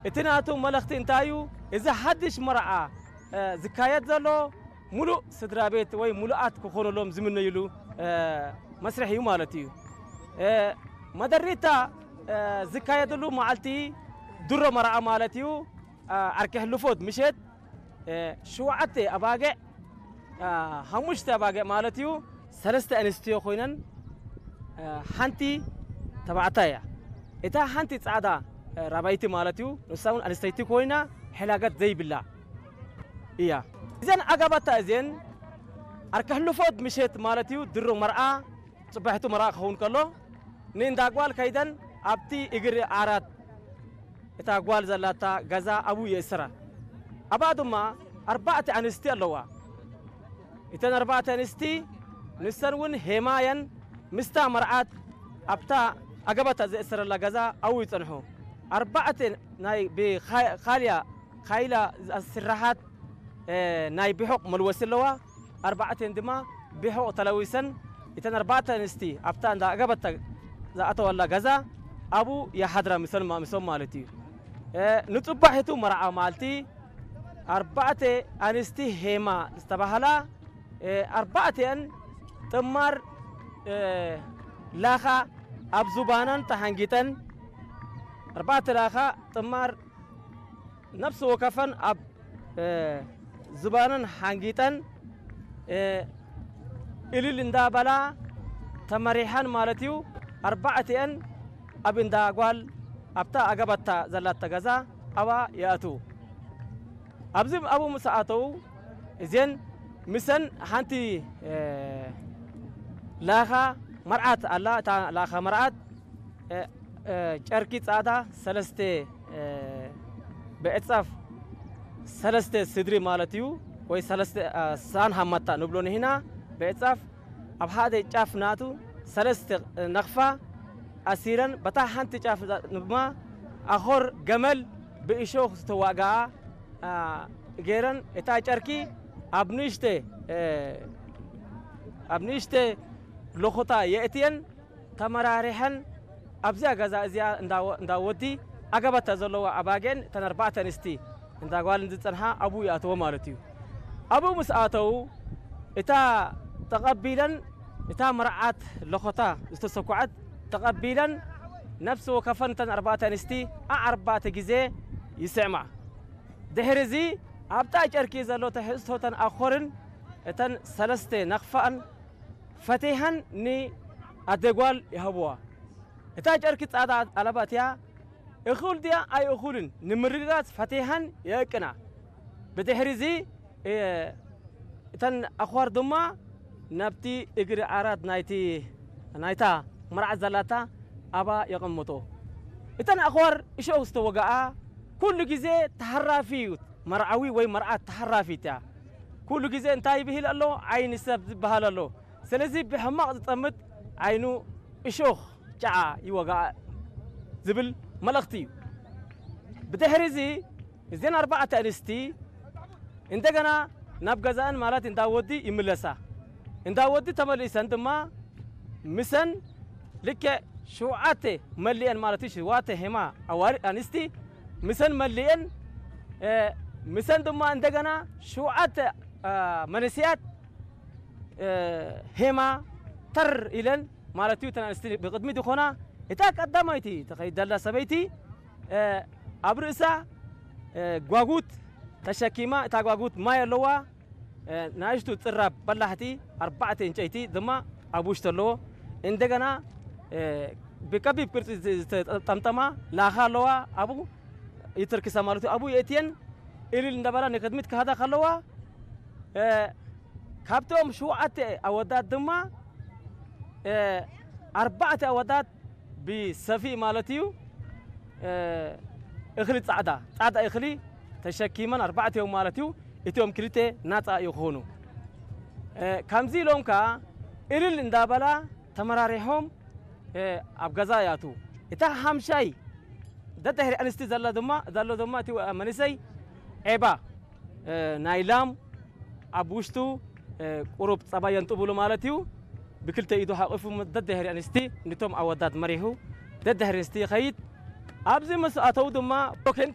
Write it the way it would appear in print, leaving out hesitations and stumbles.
اتناتو ملختي انتايو إذا حدش مرعى زكايات زلو ملو سدرابيت وي ملوات كخونو لهم زمنو يلو مسرحي مالتيو مدريتا زكايات دلو معلتي درو مرعى مالتيو أركه لفوت مشيت شوعتي أباقع همشت أباقع مالتيو سلست أنستيو خوينن حنتي تبعتايا إتا حنتي تصعدا ربايتي مالتيو نساون أنستيتي خوينا حلاقات زي بالله إياه إذن أقابتا إذن أركه لفوت مشيت مالتيو درو مرعى صبحتو مرعى خون كله نين داقوال كايدن أبتي إقري عرات إتا أقوال زلاتا غزا أبو يسرا أبادو ما أربعة أنستي اللوا إتن أربعة أنستي نسرون هيمايا مستا مرعات أبتا أقابتا زي إسر الله غزا أو يتنحو أربعة ناي بخاليا خايلة السراحات ناي بحق ملوسي اللوا أربعة دما بحق تلويسن إتن أربعة أنستي أبتا دا أقابتا زي أتو الله غزا أبو يا حضرة مسلم مالتي نتصبحتو مرعى مالتي أربعة أنستي هيما استباهلا أربعة أن تمر لاخا أب زبانان تهنجتن أربعة لاخا تمر نفس وكفن أب زبانان هنجتن إلي لندابلا تمريحان مالتيو أربعة أن أبن داقوال أبتا أقبتا زلات غزا أوا يأتو أبزم أبو مساعتو زين مسن هانتي لاخا مرعات الله تا لاخا مرعات شركي صادا سلسته بإتصاف سلسته سدري مالتيو وي سلسته سان همتا نبلون هنا بإتصاف أب هذا جاف ناتو سلسته نخفة أسيرا بتا هانتي جاف نبما أخور جمل بإشوخ تواقع غيرن إتا شركي أبنيشته لخطا يأتين تمراريحن أبزا غزا أزيا نداودي أقبت تزلوا أباجن تنربعة نستي نداقوال ندتنها أبو يأتوا مالتيو أبو مسأتو إتا تقبلا إتا مرعات لخطا استسقعت تقبلا نفسه كفن تنربعة نستي أربعة جزء يسمع دهرزي أبتا شركي زلو تحسوتن أخورن إتن سلسته نخفأن فتيهن ني أدقوال يهبوا إتا شركي تعدى علباتيا إخول ديا أي إخولن نمرقات فتيهن يكنا بدهرزي إتن أخوار دما نبتي إقري عراد نايتا مرع زلاتا أبا يقمتو إتن أخوار إشو استوقعا كل جزء تحرافيوت مرعوي وي مرعات تحرافيتا كل جزء انتاي به الله عين السبب بهال الله سلزي بحماق تطمت عينو إشوخ جاء يوقع زبل ملختي بدهرزي زين أربعة أنستي عندنا نبغزان مالات انداودي يملسا انداودي تمليس عندما مسن لك شوعته مليان مالتي شواته هما أوار أنستي مسن مليان مسن دما عندنا شوعات منسيات هما تر إلن مالتيو تناستي بقدمي دخونا إتاك قداميتي تخيل دلا سبيتي أبرسا غواغوت تشكيما إتا غواغوت ما يلوا ناجتو تراب بلحتي أربعة إنشيتي دما أبوشتلو عندنا بكبيب كرت تمتما لاخا لوا أبو يترك سمارتو أبو يأتين إلي ندبلا نقدمت كهذا خلوا كابتوم شوعات أودات دما أربعة أودات بسفي مالتيو إخلي صعدة إخلي تشكيما أربعة يوم مالتيو إتيوم كريتة ناتا يخونو كمزي لهم كا إلي ندبلا تمراريهم أبغزاياتو إتا همشاي ده تهري أنستي زلا دما تيو منسي إبا نايلام أبوشتو قرب صبايا تقبلوا مالتيو بكل تيدو حقفوا ده تهري أنستي نتوم أودات مريحو ده تهري أنستي خيط أبزي مسأتو دما